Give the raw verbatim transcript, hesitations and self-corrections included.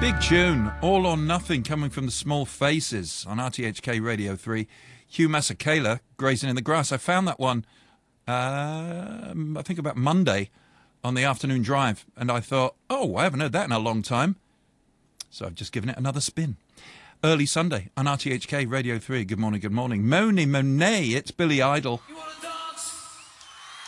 Big tune, All or Nothing, coming from the Small Faces on R T H K Radio three. Hugh Masekela, Grazing in the Grass. I found that one, uh, I think about Monday, on the afternoon drive, and I thought, oh, I haven't heard that in a long time. So I've just given it another spin. Early Sunday on R T H K Radio three. Good morning, good morning. Moni Monet, it's Billy Idol.